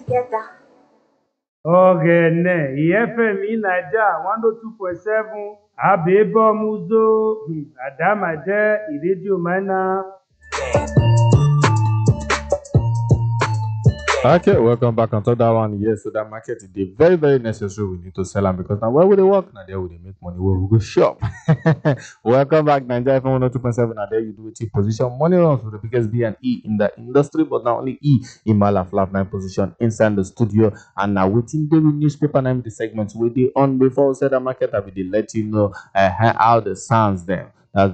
Ọ̀gẹ̀nẹ̀ ìyẹ́fẹ̀mí Naija 102.7 Abẹ́bọ́múzó Àdámàjẹ́ ìrédíò máìnà. Okay, welcome back on top that one. Yes, so that market is very, very necessary. We need to sell them because now where would they work? Now there would they make money? Where we go shop? Welcome back, Nigeria FM 102.7. Now there you do it in position. Money runs with the biggest B and E in the industry, but not only E in my flat 9 position inside the studio. And now within the newspaper name the segments we did on before we set the market, I will let you know how the sounds there. That's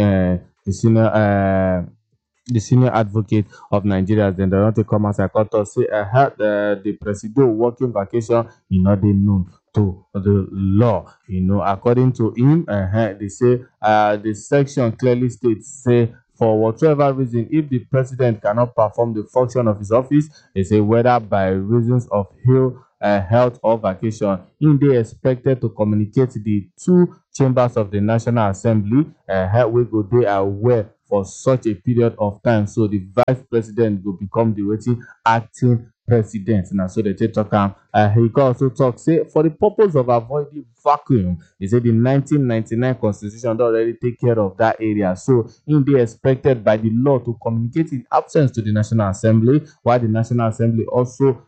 the senior advocate of Nigeria, then they want to come as I cut us say I had the president working vacation, they known to the law. According to him, they say the section clearly states say for whatever reason, if the president cannot perform the function of his office, they say whether by reasons of health or vacation, they expected to communicate the two chambers of the National Assembly. We go they are aware for such a period of time, so the vice president will become the waiting acting president. Now, so they talk he can also talk say for the purpose of avoiding vacuum. He said the 1999 constitution already take care of that area, so they expected by the law to communicate in absence to the National Assembly, while the National Assembly also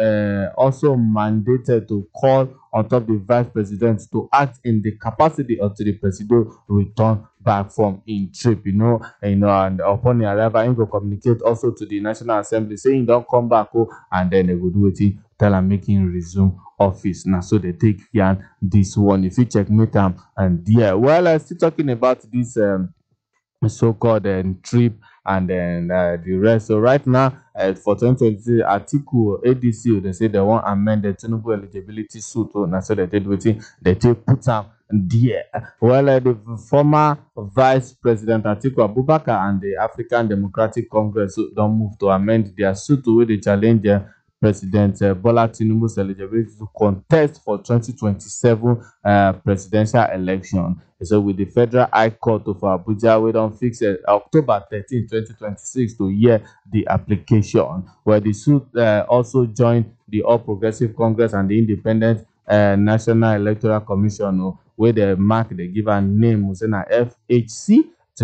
mandated to call on top the vice president to act in the capacity until the president return back from in trip, and upon the arrival, he will communicate also to the National Assembly saying don't come back, and then they will do it, tell him making resume office. Now, so they take this one. If you checkmate them, and yeah, well, I'm still talking about this so-called trip and then the rest. So right now, for 2023 article ADC, they say they want amend the Tinubu eligibility suit. Now, so they did waiting. They take put them there. Well, the former Vice President Atiku Abubakar and the African Democratic Congress don't move to amend their suit with the challenge President Bola Tinubu's eligibility to contest for 2027 presidential election. So with the Federal High Court of Abuja, we don't fix it October 13, 2026 to hear the application, where the suit also joined the All Progressive Congress and the Independent National Electoral Commission, where they mark the given name was in a FHC to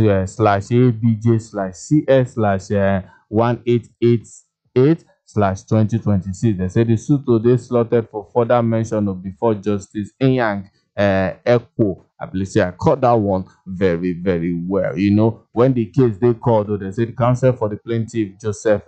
/ABJ/CS/1888/2026. They say the suit today slotted for further mention of before Justice Enyang Ekpo. I believe I caught that one very, very well. When the case they called, they said the counsel for the plaintiff Joseph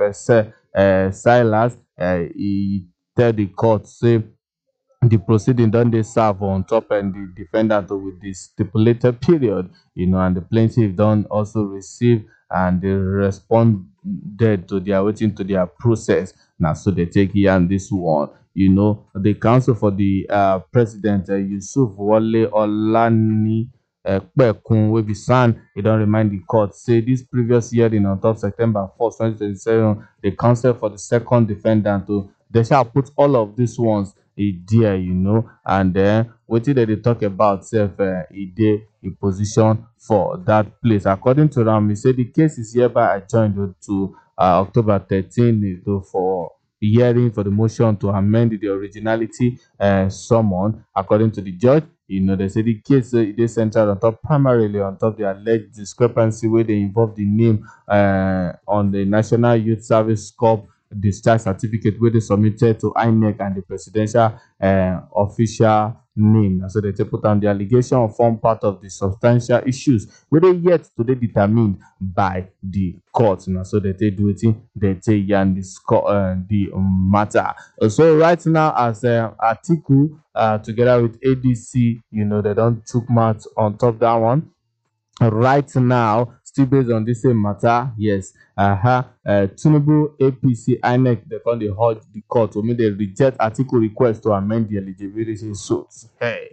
Silas, he tell the court say the proceeding done they serve on top and the defendant with the stipulated period, and the plaintiff don't also receive and they responded to their waiting to their process. Now, so they take here and this one, the counsel for the president Yusuf Wale Olani Pekun will be signed. He don't remind the court say this previous hearing on top September 1st, 2027, the counsel for the second defendant they shall put all of these ones there, and then what did they talk about self a position for that place. According to Ram, he said the case is hereby adjourned to October 13 for hearing for the motion to amend the originality summon. According to the judge, they say the case is centered on top primarily on top the alleged discrepancy where they involve the name on the National Youth Service Corps discharge certificate where they submitted to INEC and the presidential official name. So they put on the allegation form part of the substantial issues where they yet to be determined by the court. So they do it, they take and the matter. So right now, as Atiku together with ADC, they don't took much on top of that one. Right now, still based on this same matter, yes, Tinubu, APC, INEC, they can't hold the court to they reject Atiku request to amend the eligibility suits.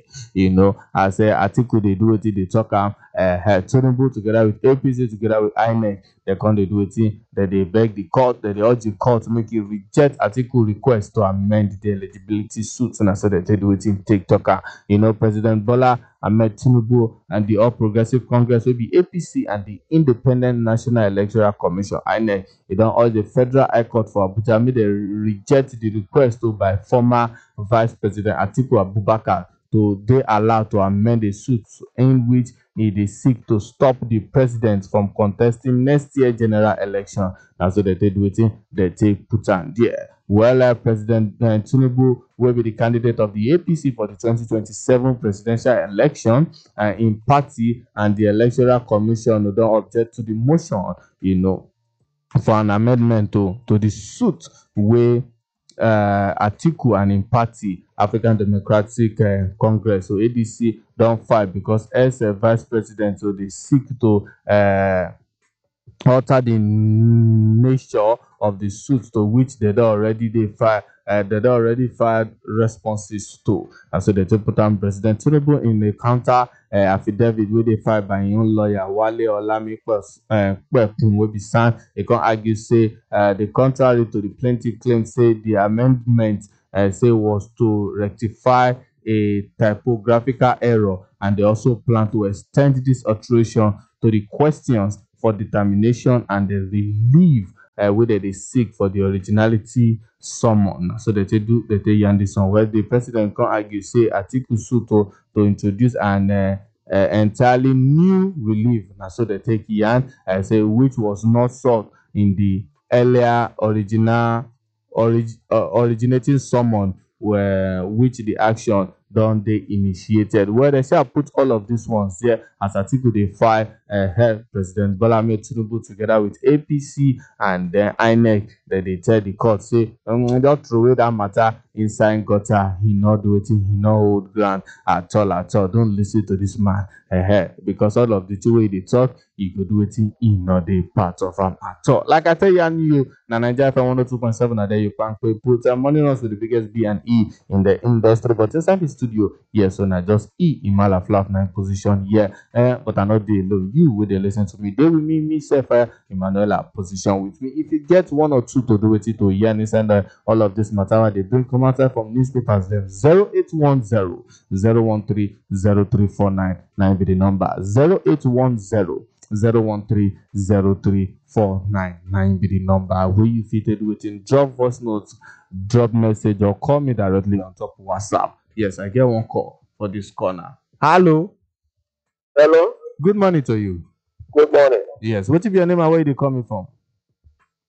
As Atiku they do it, they talk Tinubu together with APC, together with INEC, they can't do it, that they beg the court, that they urge the court to make it reject Atiku request to amend the eligibility suits, and so they do it in TikTok. President Bola Ahmed Tinubu and the All Progressive Congress will be APC and the Independent National Electoral Commission INEC e don urge the Federal High Court for Abuja make dem reject the request by former Vice President Atiku Abubakar to dey allowed to amend a suit in which e dey seek to stop the president from contesting next year general election. Na so dem take do wetin dem take put am there. Well, President Tinubu will be the candidate of the APC for the 2027 presidential election, in party and the Electoral Commission don object to the motion, for an amendment to the suit wey Atiku and im party African Democratic Congress, so ADC, don file because as a vice president, so they seek to alter the nature of the suit to which they don already filed responses to. And so they take put on President Tinubu in a counter affidavit wey dey filed by im own lawyer Wale Olamipekun wey be signed. They can argue say the contrary to the plaintiff claim say the amendment say was to rectify a typographical error, and they also plan to extend this alteration to the questions for determination and the relief wey they seek for the originality summon. So they yarn this one where the president can argue say Atiku suit to introduce an entirely new relief. Now so they take yarn say which was not sought in the earlier originating summon which the action don dey initiated. Well, they shall put all of these ones there as Atiku dey file President Bola Ahmed Tinubu together with APC and then INEC. That they tell the court say don't throw away that matter inside gutter. He not do it, he not hold ground at all. Don't listen to this man because all of the two way they talk, he go do it, he not the part of him at all. Like I tell you, and you na Nigeria FM 102.7 and there you can put money on with the biggest B and E in the industry, but inside the studio, yes, so now just Imala Fluff 9 position here. But I'm not there alone. You will they listen to me. They with me, myself, Emmanuela position with me. If you get one or two to do with it, to hear and send all of this matter, they bring come out from newspapers. Them 0810 013 0349 9 be the number 0810 013 0349 9 be the number where you fitted within drop voice notes, drop message, or call me directly on top of WhatsApp. Yes, I get one call for this corner. Hello. Hello. Good morning to you. Good morning. Yes. What is your name and where you coming from?